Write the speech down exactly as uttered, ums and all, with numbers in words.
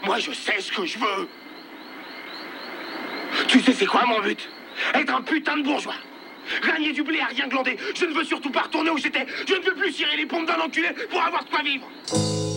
Moi, je sais ce que je veux. Tu sais, c'est quoi mon but? Être un putain de bourgeois. Gagner du blé à rien glander. Je ne veux surtout pas retourner où j'étais. Je ne veux plus cirer les pompes d'un enculé pour avoir de quoi vivre.